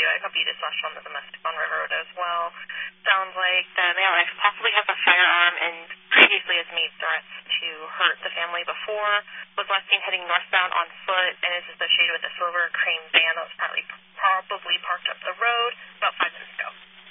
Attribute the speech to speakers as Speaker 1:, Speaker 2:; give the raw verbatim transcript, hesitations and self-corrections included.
Speaker 1: too. I hope you dispatched on the domestic on River Road as well. Sounds like the male ex possibly has a firearm and previously has made threats to hurt the family before, was last seen heading northbound on foot, and is associated with a silver cream van that was probably, probably parked up the